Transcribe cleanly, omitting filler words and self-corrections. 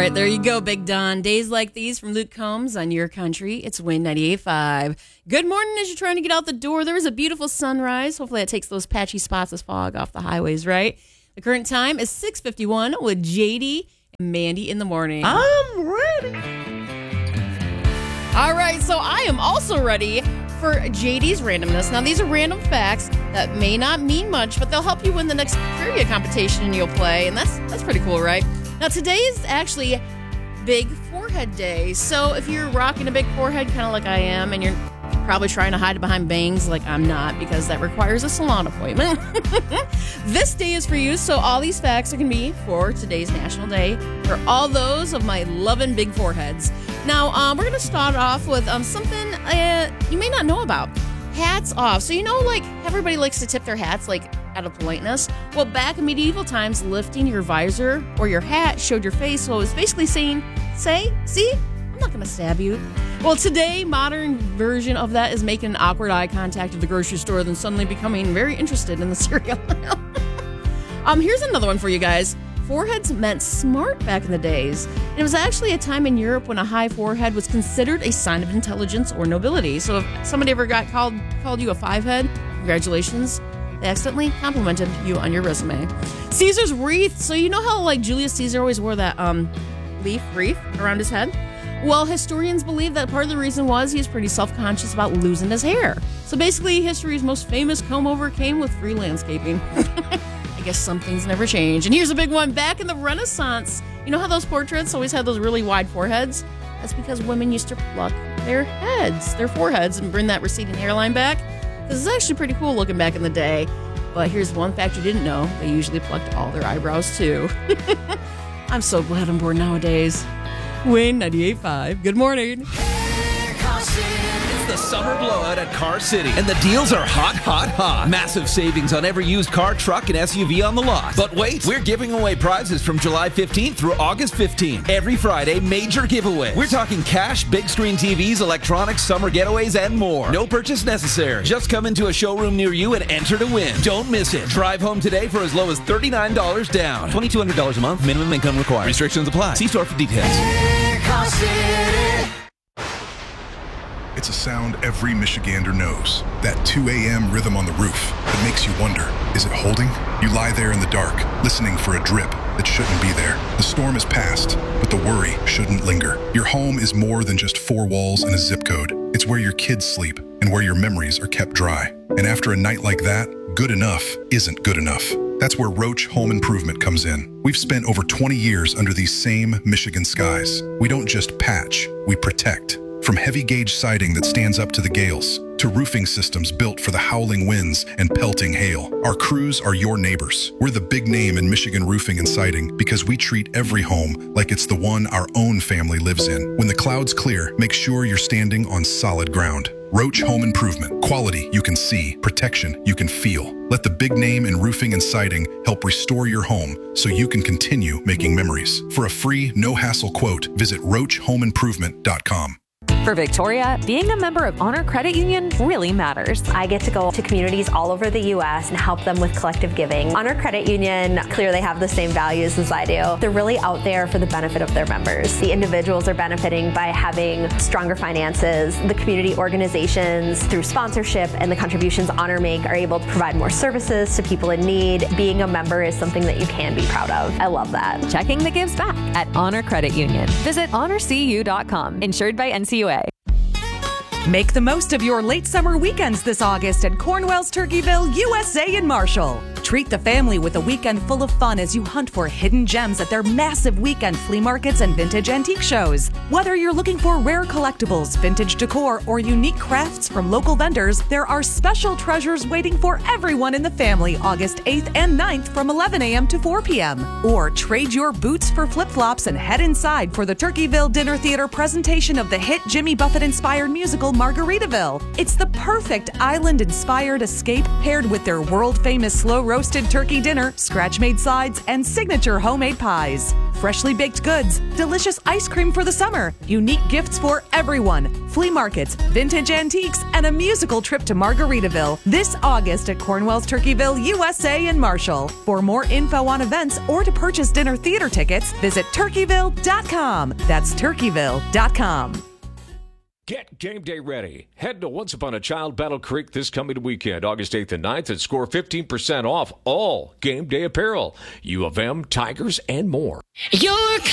right, there you go, Big Don. Days like these from Luke Combs on Your Country. It's Win 98.5. Good morning as you're trying to get out the door. There is a beautiful sunrise. Hopefully that takes those patchy spots of fog off the highways, right? The current time is 6:51 with JD and Mandy in the morning. I'm ready. All right, so I am also ready for JD's randomness. Now, these are random facts that may not mean much, but they'll help you win the next trivia competition you'll play, and that's pretty cool, right? Now, today is actually Big Forehead Day, so if you're rocking a big forehead, kind of like I am, and you're probably trying to hide it behind bangs like I'm not, because that requires a salon appointment, this day is for you, so all these facts are going to be for today's National Day for all those of my loving big foreheads. Now, we're going to start off with something you may not know about. Hats off. So, like, everybody likes to tip their hats, like, out of politeness. Well, back in medieval times, lifting your visor or your hat showed your face. So it was basically saying, see, I'm not going to stab you. Well, today, modern version of that is making an awkward eye contact at the grocery store, then suddenly becoming very interested in the cereal aisle. Here's another one for you guys. Foreheads meant smart back in the days. And it was actually a time in Europe when a high forehead was considered a sign of intelligence or nobility. So if somebody ever called you a five-head, congratulations. They accidentally complimented you on your resume. Caesar's wreath. So you know how, like, Julius Caesar always wore that wreath around his head? Well, historians believe that part of the reason was he was pretty self-conscious about losing his hair. So basically, history's most famous comb-over came with free landscaping. I guess some things never change. And here's a big one. Back in the Renaissance, you know how those portraits always had those really wide foreheads? That's because women used to pluck their foreheads, and bring that receding hairline back. This is actually pretty cool looking back in the day. But here's one fact you didn't know. They usually plucked all their eyebrows, too. I'm so glad I'm born nowadays. Win 98.5. Good morning. It's the summer blowout at Car City, and the deals are hot, hot, hot. Massive savings on every used car, truck, and SUV on the lot. But wait, we're giving away prizes from July 15th through August 15th. Every Friday, major giveaway. We're talking cash, big screen TVs, electronics, summer getaways, and more. No purchase necessary. Just come into a showroom near you and enter to win. Don't miss it. Drive home today for as low as $39 down. $2,200 a month. Minimum income required. Restrictions apply. See store for details. Car City. It's a sound every Michigander knows. That 2 a.m. rhythm on the roof that makes you wonder, is it holding? You lie there in the dark, listening for a drip that shouldn't be there. The storm is past, but the worry shouldn't linger. Your home is more than just four walls and a zip code. It's where your kids sleep and where your memories are kept dry. And after a night like that, good enough isn't good enough. That's where Roach Home Improvement comes in. We've spent over 20 years under these same Michigan skies. We don't just patch, we protect. From heavy gauge siding that stands up to the gales, to roofing systems built for the howling winds and pelting hail, our crews are your neighbors. We're the big name in Michigan roofing and siding because we treat every home like it's the one our own family lives in. When the clouds clear, make sure you're standing on solid ground. Roach Home Improvement. Quality you can see, protection you can feel. Let the big name in roofing and siding help restore your home so you can continue making memories. For a free, no-hassle quote, visit roachhomeimprovement.com. For Victoria, being a member of Honor Credit Union really matters. I get to go to communities all over the U.S. and help them with collective giving. Honor Credit Union clearly have the same values as I do. They're really out there for the benefit of their members. The individuals are benefiting by having stronger finances. The community organizations, through sponsorship and the contributions Honor make, are able to provide more services to people in need. Being a member is something that you can be proud of. I love that. Checking the gives back at Honor Credit Union. Visit honorcu.com. Insured by NCUA. Make the most of your late summer weekends this August at Cornwell's Turkeyville, USA in Marshall. Treat the family with a weekend full of fun as you hunt for hidden gems at their massive weekend flea markets and vintage antique shows. Whether you're looking for rare collectibles, vintage decor, or unique crafts from local vendors, there are special treasures waiting for everyone in the family August 8th and 9th from 11 a.m. to 4 p.m. Or trade your boots for flip-flops and head inside for the Turkeyville Dinner Theater presentation of the hit Jimmy Buffett-inspired musical Margaritaville. It's the perfect island-inspired escape paired with their world-famous slow roasted turkey dinner, scratch-made sides, and signature homemade pies. Freshly baked goods, delicious ice cream for the summer, unique gifts for everyone, flea markets, vintage antiques, and a musical trip to Margaritaville this August at Cornwell's Turkeyville, USA in Marshall. For more info on events or to purchase dinner theater tickets, visit turkeyville.com. That's turkeyville.com. Get game day ready. Head to Once Upon a Child Battle Creek this coming weekend, August 8th and 9th, and score 15% off all game day apparel. U of M, Tigers, and more.